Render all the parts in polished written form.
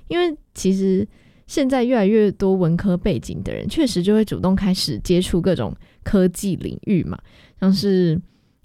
因为其实现在越来越多文科背景的人确实就会主动开始接触各种科技领域嘛，像是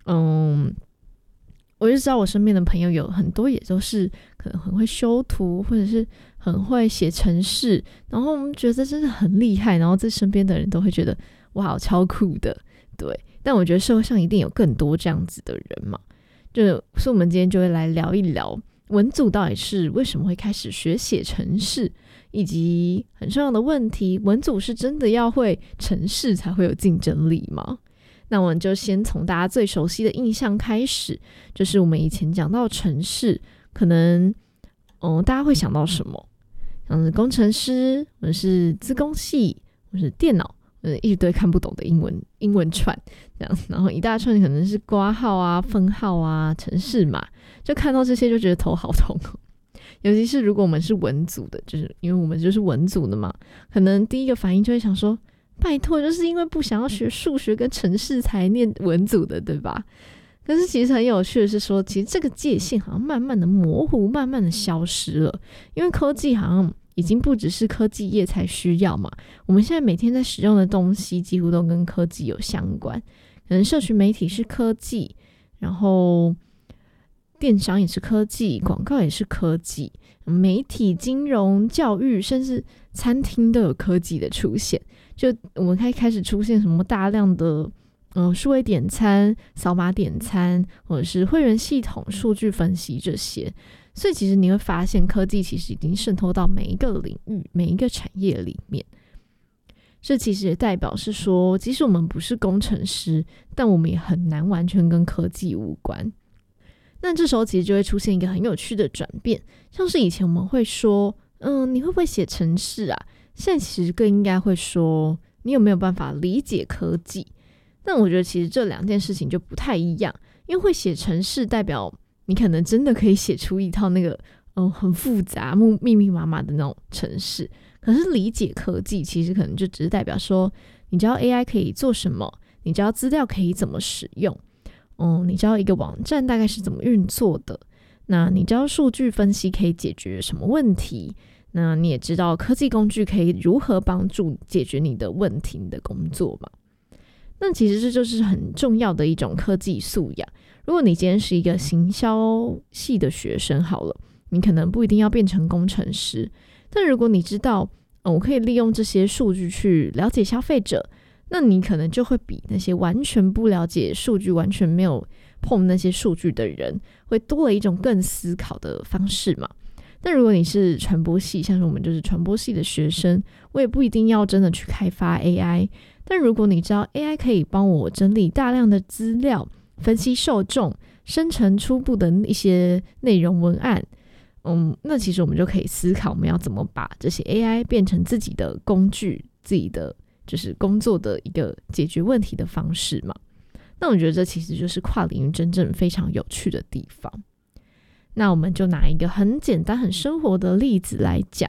我就知道我身边的朋友有很多也都是可能很会修图，或者是很会写程式，然后我们觉得真的很厉害，然后这身边的人都会觉得哇超酷的，对。但我觉得社会上一定有更多这样子的人嘛，所以我们今天就会来聊一聊文组到底是为什么会开始学写程式，以及很重要的问题，文组是真的要会程式才会有竞争力吗？那我们就先从大家最熟悉的印象开始，就是我们以前讲到程式，可能大家会想到什么？像是工程师，或者是资工系，或者是电脑，一堆看不懂的英文串这样，然后一大串可能是括号啊、分号啊、程式码，就看到这些就觉得头好痛哦。尤其是如果我们是文组的，就是因为我们就是文组的嘛，可能第一个反应就会想说，拜托，就是因为不想要学数学跟程式才念文组的，对吧？可是其实很有趣的是说，其实这个界限好像慢慢的模糊，慢慢的消失了，因为科技好像已经不只是科技业才需要嘛，我们现在每天在使用的东西几乎都跟科技有相关，可能社群媒体是科技，然后电商也是科技，广告也是科技，媒体、金融、教育，甚至餐厅都有科技的出现。就我们开始出现什么大量的数位点餐、扫码点餐，或者是会员系统、数据分析这些。所以其实你会发现，科技其实已经渗透到每一个领域、每一个产业里面。这其实也代表是说，即使我们不是工程师，但我们也很难完全跟科技无关。那这时候其实就会出现一个很有趣的转变，像是以前我们会说，你会不会写程式啊？现在其实更应该会说，你有没有办法理解科技？但我觉得其实这两件事情就不太一样，因为会写程式代表你可能真的可以写出一套那个很复杂、密密麻麻的那种程式。可是理解科技其实可能就只是代表说，你知道 AI 可以做什么，你知道资料可以怎么使用，你知道一个网站大概是怎么运作的，那你知道数据分析可以解决什么问题，那你也知道科技工具可以如何帮助解决你的问题、你的工作嘛。那其实这就是很重要的一种科技素养。如果你今天是一个行销系的学生好了，你可能不一定要变成工程师，但如果你知道我可以利用这些数据去了解消费者，那你可能就会比那些完全不了解数据、完全没有碰那些数据的人会多了一种更思考的方式嘛。但如果你是传播系，像是我们就是传播系的学生，我也不一定要真的去开发 AI， 但如果你知道 AI 可以帮我整理大量的资料，分析受众，生成初步的一些内容文案，那其实我们就可以思考我们要怎么把这些 AI 变成自己的工具，自己的就是工作的一个解决问题的方式嘛。那我觉得这其实就是跨领域真正非常有趣的地方。那我们就拿一个很简单很生活的例子来讲，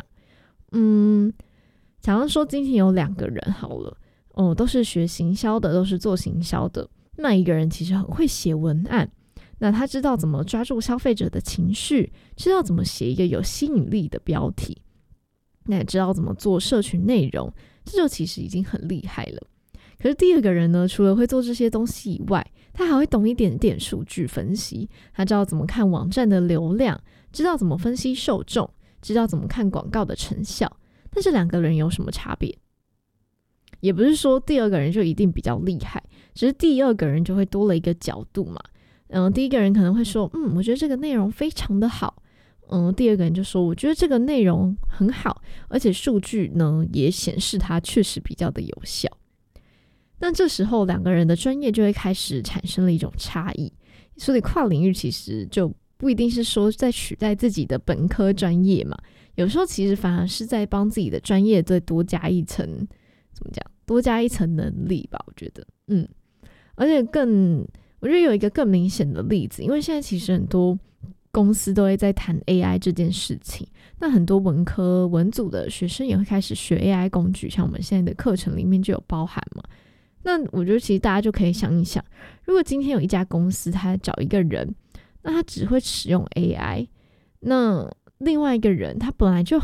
假如说今天有2个人好了，都是学行销的，都是做行销的，那一个人其实很会写文案，那他知道怎么抓住消费者的情绪，知道怎么写一个有吸引力的标题，那也知道怎么做社群内容，这就其实已经很厉害了。可是第2个人呢，除了会做这些东西以外，他还会懂一点点数据分析，他知道怎么看网站的流量，知道怎么分析受众，知道怎么看广告的成效。但这2个人有什么差别？也不是说第2个人就一定比较厉害，只是第2个人就会多了一个角度嘛。第1个人可能会说，我觉得这个内容非常的好。第2个人就说，我觉得这个内容很好，而且数据呢也显示它确实比较的有效。那这时候2个人的专业就会开始产生了一种差异，所以跨领域其实就不一定是说在取代自己的本科专业嘛，有时候其实反而是在帮自己的专业再多加一层，怎么讲？多加一层能力吧，我觉得。而且我觉得有一个更明显的例子，因为现在其实很多公司都会在谈 AI 这件事情，那很多文科文组的学生也会开始学 AI 工具，像我们现在的课程里面就有包含嘛。那我觉得其实大家就可以想一想，如果今天有一家公司他找一个人，那他只会使用 AI， 那另外一个人他本来就